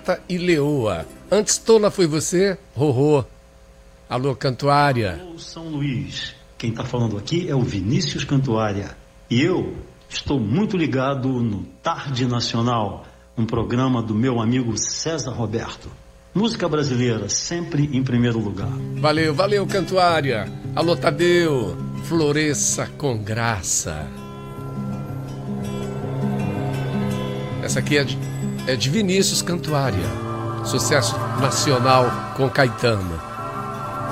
Prata e Leoa. Antes Tola foi você, Rorô. Alô, Cantuária. Alô, São Luís. Quem está falando aqui é o Vinícius Cantuária. E eu estou muito ligado no Tarde Nacional, um programa do meu amigo César Roberto. Música brasileira, sempre em primeiro lugar. Valeu, valeu, Cantuária. Alô, Tadeu. Floresça com graça. Essa aqui é de Vinícius Cantuária. Sucesso nacional com Caetano.